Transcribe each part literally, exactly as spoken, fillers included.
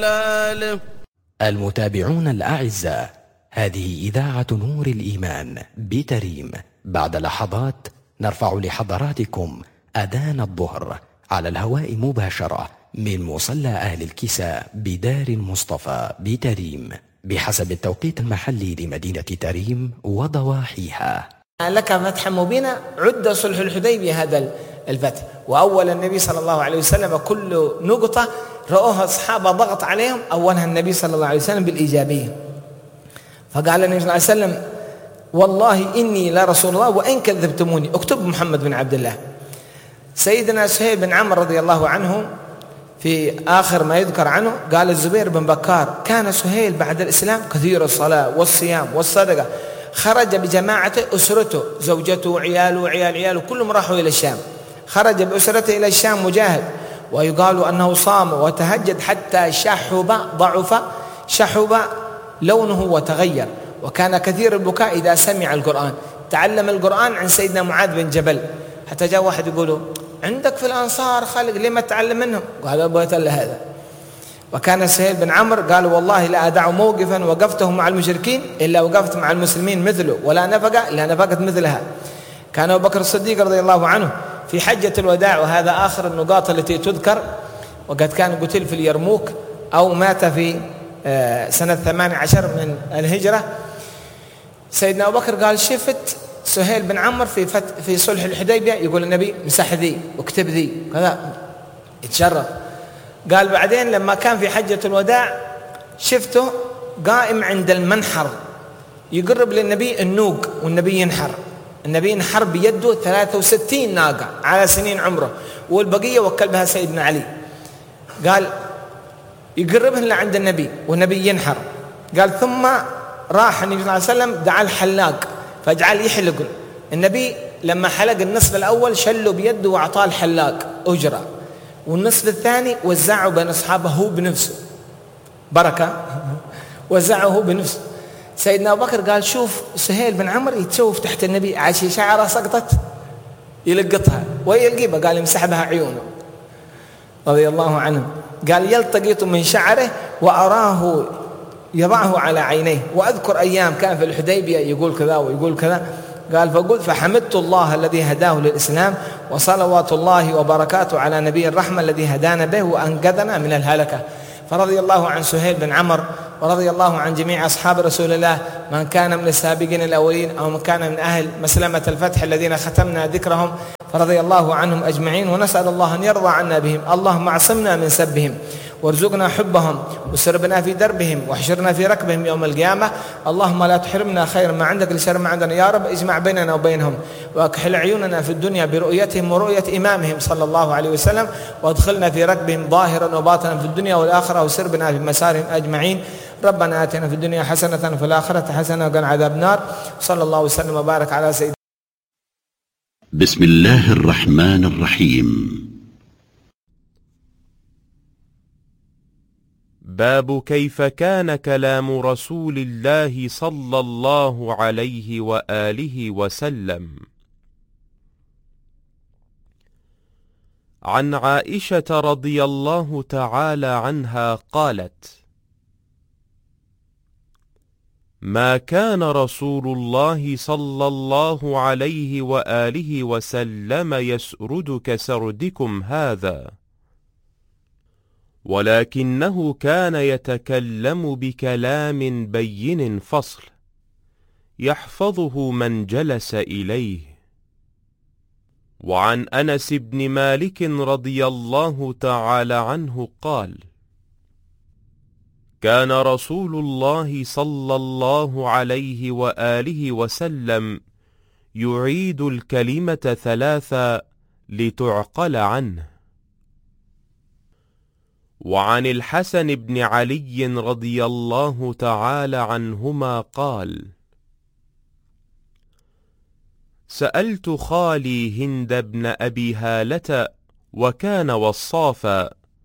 المتابعون الأعزاء، هذه إذاعة نور الإيمان بتريم. بعد لحظات نرفع لحضراتكم أذان الظهر على الهواء مباشرة من مصلى أهل الكساء بدار المصطفى بتريم بحسب التوقيت المحلي لمدينة تريم وضواحيها. لك فتحا مبينا، عد صلح الحديبية هذا الفتح. وأول النبي صلى الله عليه وسلم كل نقطة رأوها أصحابه ضغط عليهم، أولها النبي صلى الله عليه وسلم بالإيجابية. فقال النبي صلى الله عليه وسلم: والله إني لرسول الله وإن كذبتموني اكتب محمد بن عبد الله. سيدنا سهيل بن عمرو رضي الله عنه في آخر ما يذكر عنه قال الزبير بن بكار: كان سهيل بعد الإسلام كثير الصلاة والصيام والصدقة، خرج بجماعته أسرته، زوجته وعياله وعيال عياله كلهم راحوا إلى الشام، خرج بأسرته إلى الشام مجاهد، ويقال أنه صام وتهجد حتى شحب ضعف شحب لونه وتغير، وكان كثير البكاء إذا سمع القرآن. تعلم القرآن عن سيدنا معاذ بن جبل، حتى جاء واحد يقوله: عندك في الأنصار خلق لما تتعلم منهم؟ قال: أبغيت إلا هذا. وكان سهيل بن عمرو قال: والله لا أدع موقفا وقفته مع المشركين إلا وقفت مع المسلمين مثله، ولا نفقة إلا نفقت مثلها. كان أبو بكر الصديق رضي الله عنه في حجة الوداع، وهذا آخر النقاط التي تذكر، وقد كان قتل في اليرموك أو مات في سنة ثمان عشر من الهجرة. سيدنا أبو بكر قال: شفت سهيل بن عمرو في فت في صلح الحديبية يقول النبي: مسح ذي واكتب ذي كذا، يتشرف. قال بعدين لما كان في حجة الوداع شفته قائم عند المنحر يقرب للنبي النوق، والنبي ينحر. النبي ينحر بيده ثلاثة وستين ناقة على سنين عمره، والبقية وكل بها سيدنا علي. قال يقربهن لعند النبي والنبي ينحر. قال ثم راح النبي صلى الله عليه وسلم دعا الحلاق فجعل يحلق. النبي لما حلق النصف الأول شله بيده وأعطاه الحلاق أجرة، والنصف الثاني وزعه بين أصحابه هو بنفسه، بركة وزعه هو بنفسه. سيدنا أبو بكر قال: شوف سهيل بن عمرو يتشوف تحت النبي، عاشي شعره سقطت يلقطها ويلقيبها، قال يمسح بها عيونه رضي الله عنه. قال يلتقط من شعره وأراه يضعه على عينيه. وأذكر أيام كان في الحديبية يقول كذا ويقول كذا. قال فقلت فحمدت الله الذي هداه للإسلام، وصلوات الله وبركاته على نبي الرحمة الذي هدانا به وأنقذنا من الهلكة. فرضي الله عن سهيل بن عمرو، ورضي الله عن جميع أصحاب رسول الله، من كان من السابقين الأولين أو من كان من أهل مسلمة الفتح الذين ختمنا ذكرهم، فرضي الله عنهم أجمعين. ونسأل الله أن يرضى عنا بهم. اللهم اعصمنا من سبهم، وارزقنا حبهم، وسربنا في دربهم، واحشرنا في ركبهم يوم القيامة. اللهم لا تحرمنا خير ما عندك لشر ما عندنا يا رب. اجمع بيننا وبينهم، واكحل عيوننا في الدنيا برؤيتهم ورؤية إمامهم صلى الله عليه وسلم، وادخلنا في ركبهم ظاهرا وباطنا في الدنيا والآخرة، وسربنا في مسارهم أجمعين. ربنا آتنا في الدنيا حسنة وفي الآخرة حسنة وقنا عذاب النار. صلى الله وسلم وبارك على سيدنا. بسم الله الرحمن الرحيم. باب كيف كان كلام رسول الله صلى الله عليه وآله وسلم. عن عائشة رضي الله تعالى عنها قالت: ما كان رسول الله صلى الله عليه وآله وسلم يسرد كسردكم هذا، ولكنه كان يتكلم بكلام بين فصل يحفظه من جلس إليه. وعن أنس بن مالك رضي الله تعالى عنه قال: كان رسول الله صلى الله عليه وآله وسلم يعيد الكلمة ثلاثا لتعقل عنه. وعن الحسن بن علي رضي الله تعالى عنهما قال: سألت خالي هند بن أبي هالة وكان وصافا،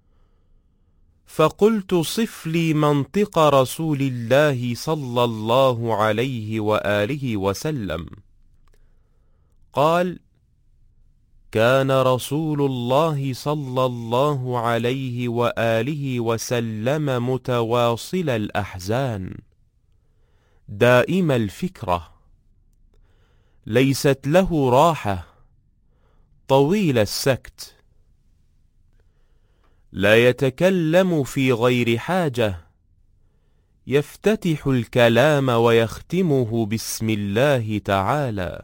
فقلت صف لي منطق رسول الله صلى الله عليه وآله وسلم. قال: كان رسول الله صلى الله عليه وآله وسلم متواصل الأحزان، دائم الفكرة، ليست له راحة، طويل السكت، لا يتكلم في غير حاجة، يفتتح الكلام ويختمه بسم الله تعالى،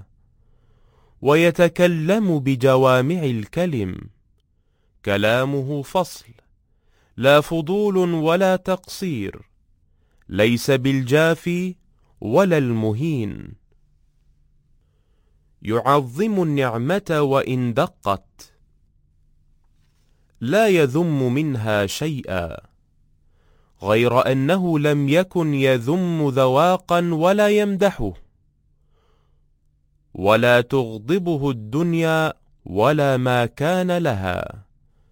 ويتكلم بجوامع الكلم، كلامه فصل، لا فضول ولا تقصير، ليس بالجافي ولا المهين، يعظم النعمة وإن دقت، لا يذم منها شيئا، غير أنه لم يكن يذم ذواقا ولا يمدحه، ولا تغضبه الدنيا ولا ما كان لها،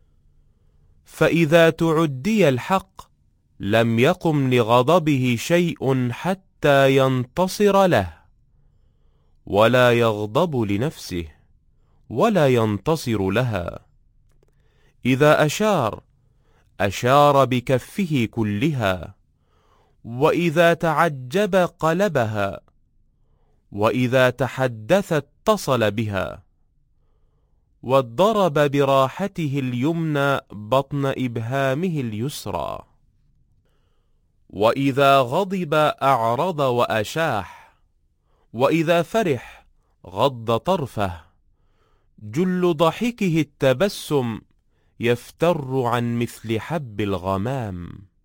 فإذا تعدي الحق لم يقم لغضبه شيء حتى ينتصر له، ولا يغضب لنفسه ولا ينتصر لها. إذا أشار أشار بكفه كلها، وإذا تعجب قلبها، وإذا تحدث اتصل بها، وضرب براحته اليمنى بطن إبهامه اليسرى، وإذا غضب أعرض وأشاح، وإذا فرح غض طرفه، جل ضحكه التبسم يفتر عن مثل حب الغمام.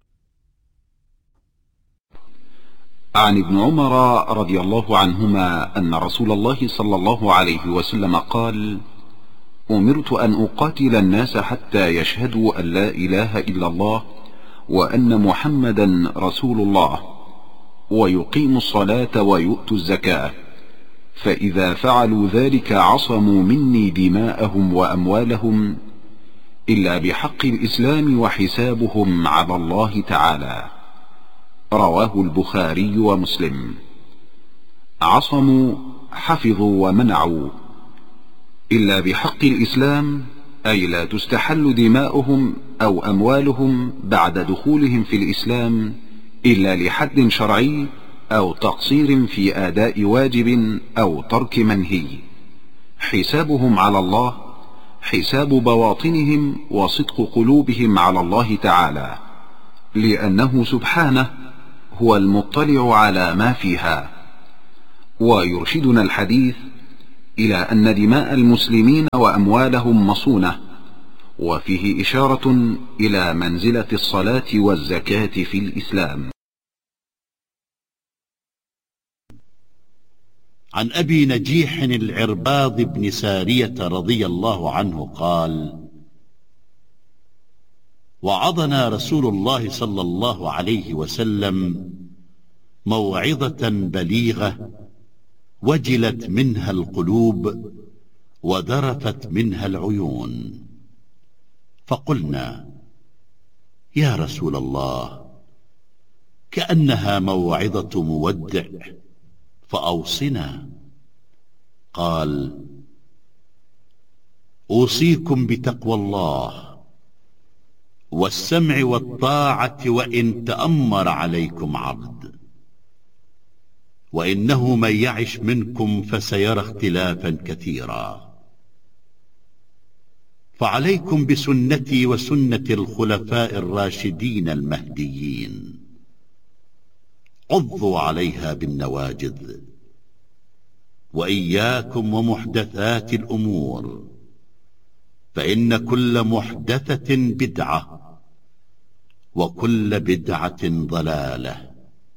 عن ابن عمر رضي الله عنهما أن رسول الله صلى الله عليه وسلم قال: أمرت أن أقاتل الناس حتى يشهدوا أن لا إله إلا الله وأن محمدا رسول الله ويقيموا الصلاة ويؤتوا الزكاة، فإذا فعلوا ذلك عصموا مني دماءهم وأموالهم إلا بحق الإسلام وحسابهم على الله تعالى. رواه البخاري ومسلم. عصموا حفظوا ومنعوا، إلا بحق الإسلام أي لا تستحل دماؤهم أو أموالهم بعد دخولهم في الإسلام إلا لحد شرعي أو تقصير في أداء واجب أو ترك منهي. حسابهم على الله حساب بواطنهم وصدق قلوبهم على الله تعالى، لأنه سبحانه هو المطلع على ما فيها. ويرشدنا الحديث إلى أن دماء المسلمين وأموالهم مصونة، وفيه إشارة إلى منزلة الصلاة والزكاة في الإسلام. عن أبي نجيح العرباض بن سارية رضي الله عنه قال: وعظنا رسول الله صلى الله عليه وسلم موعظة بليغة وجلت منها القلوب وذرفت منها العيون، فقلنا: يا رسول الله، كأنها موعظة مودع، فأوصنا. قال: أوصيكم بتقوى الله والسمع والطاعة وإن تأمر عليكم عبد، وإنه من يعش منكم فسيرى اختلافا كثيرا، فعليكم بسنتي وسنة الخلفاء الراشدين المهديين، عضوا عليها بالنواجذ، وإياكم ومحدثات الأمور، فإن كل محدثة بدعة وكل بدعة ضلالة.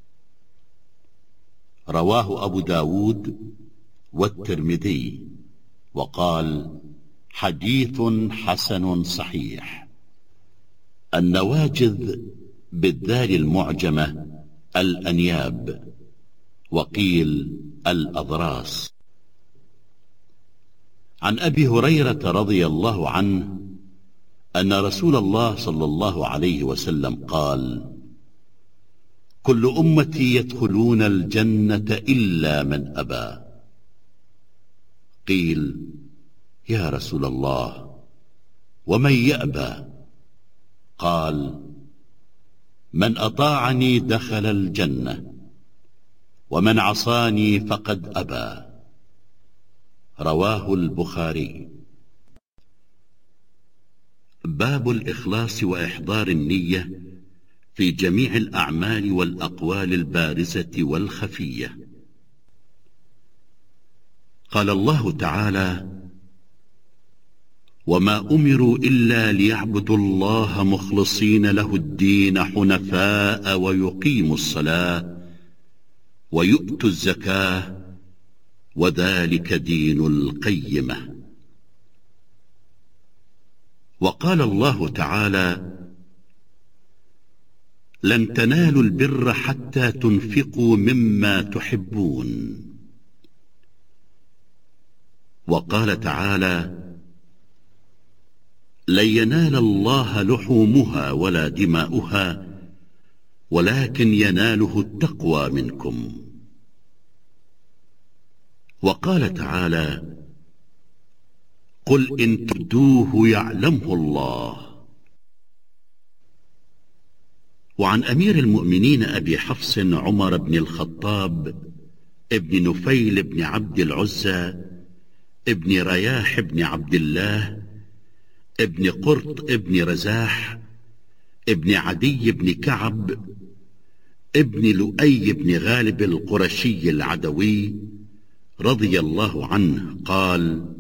رواه أبو داود والترمذي وقال: حديث حسن صحيح. النواجذ بالذال المعجمة الأنياب، وقيل الأضراس. عن أبي هريرة رضي الله عنه أن رسول الله صلى الله عليه وسلم قال: كل أمتي يدخلون الجنة إلا من أبى. قيل: يا رسول الله، ومن يأبى؟ قال: من أطاعني دخل الجنة، ومن عصاني فقد أبى. رواه البخاري. باب الإخلاص وإحضار النية في جميع الأعمال والأقوال البارزة والخفية. قال الله تعالى: وما أمروا إلا ليعبدوا الله مخلصين له الدين حنفاء ويقيموا الصلاة ويؤتوا الزكاة وذلك دين القيمة. وقال الله تعالى: لن تنالوا البر حتى تنفقوا مما تحبون. وقال تعالى: لن ينال الله لحومها ولا دماؤها ولكن يناله التقوى منكم. وقال تعالى: قل إن تبدوه يعلمه الله. وعن أمير المؤمنين أبي حفص عمر بن الخطاب ابن نفيل بن عبد العزى ابن رياح بن عبد الله ابن قرط ابن رزاح ابن عدي بن كعب ابن لؤي بن غالب القرشي العدوي رضي الله عنه قال: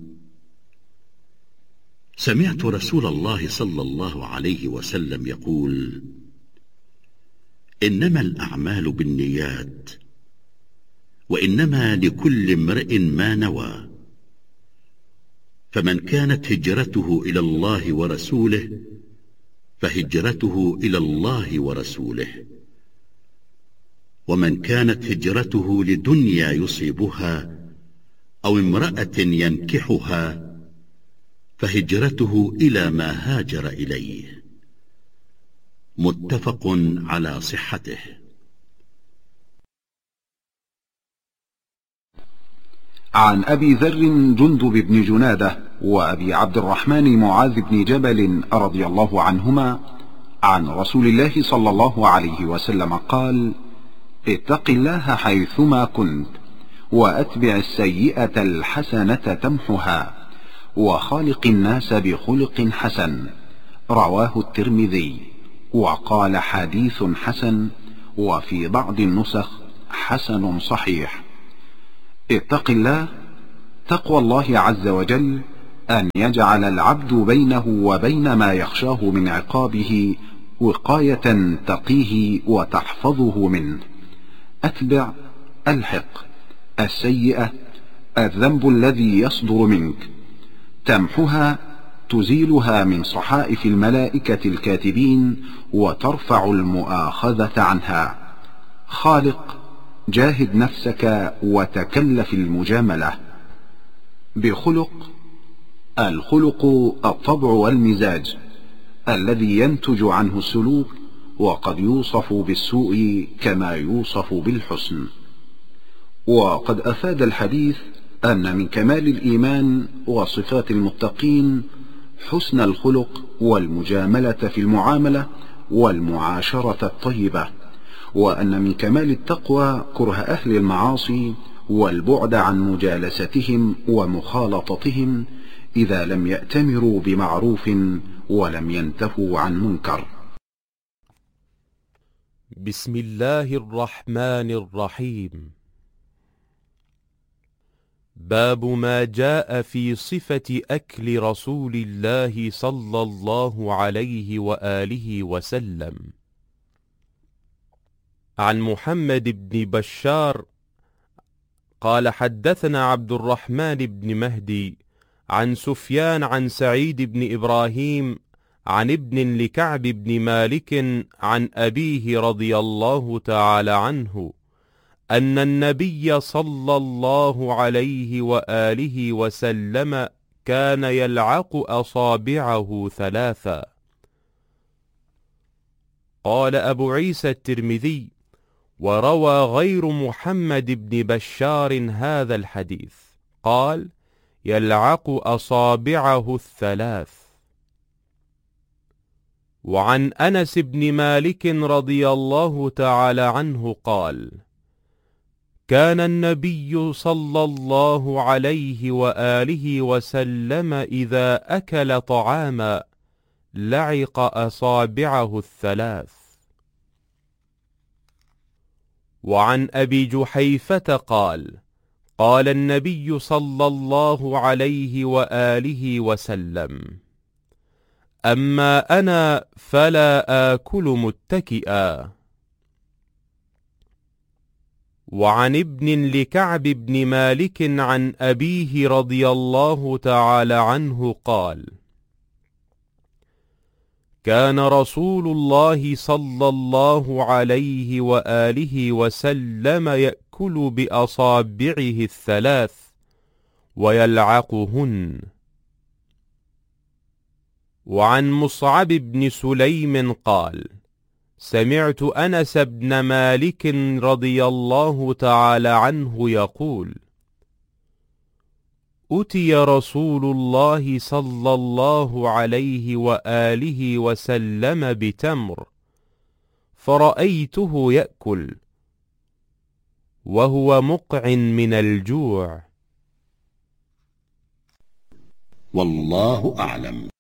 سمعت رسول الله صلى الله عليه وسلم يقول: إنما الأعمال بالنيات وإنما لكل امرئ ما نوى، فمن كانت هجرته إلى الله ورسوله فهجرته إلى الله ورسوله، ومن كانت هجرته لدنيا يصيبها أو امرأة ينكحها فهجرته إلى ما هاجر إليه. متفق على صحته. عن أبي ذر جندب بن جنادة وأبي عبد الرحمن معاذ بن جبل رضي الله عنهما عن رسول الله صلى الله عليه وسلم قال: اتق الله حيثما كنت وأتبع السيئة الحسنة تمحها وخالق الناس بخلق حسن. رواه الترمذي وقال: حديث حسن، وفي بعض النسخ حسن صحيح. اتق الله، تقوى الله عز وجل أن يجعل العبد بينه وبين ما يخشاه من عقابه وقاية تقيه وتحفظه منه. أتبع، الحق، السيئة، الذنب الذي يصدر منك، تمحها، تزيلها من صحائف الملائكة الكاتبين وترفع المؤاخذة عنها. خالق، جاهد نفسك وتكلف المجاملة. بخلق، الخلق الطبع والمزاج الذي ينتج عنه السلوك، وقد يوصف بالسوء كما يوصف بالحسن. وقد أفاد الحديث أن من كمال الإيمان وصفات المتقين حسن الخلق والمجاملة في المعاملة والمعاشرة الطيبة، وأن من كمال التقوى كره أهل المعاصي والبعد عن مجالستهم ومخالطتهم إذا لم يأتمروا بمعروف ولم ينتهوا عن منكر. بسم الله الرحمن الرحيم. باب ما جاء في صفة أكل رسول الله صلى الله عليه وآله وسلم. عن محمد بن بشار قال: حدثنا عبد الرحمن بن مهدي عن سفيان عن سعيد بن إبراهيم عن ابن لكعب بن مالك عن أبيه رضي الله تعالى عنه أن النبي صلى الله عليه وآله وسلم كان يلعق أصابعه ثلاثا. قال أبو عيسى الترمذي: وروى غير محمد بن بشار هذا الحديث. قال: يلعق أصابعه الثلاث. وعن أنس بن مالك رضي الله تعالى عنه قال: كان النبي صلى الله عليه وآله وسلم إذا أكل طعاما لعق أصابعه الثلاث. وعن أبي جحيفة قال: قال النبي صلى الله عليه وآله وسلم: أما أنا فلا آكل متكئا. وعن ابن لكعب بن مالك عن أبيه رضي الله تعالى عنه قال: كان رسول الله صلى الله عليه وآله وسلم يأكل بأصابعه الثلاث ويلعقهن. وعن مصعب بن سليم قال: سمعت أنس بن مالك رضي الله تعالى عنه يقول: أتي رسول الله صلى الله عليه وآله وسلم بتمر فرأيته يأكل وهو مقع من الجوع. والله أعلم.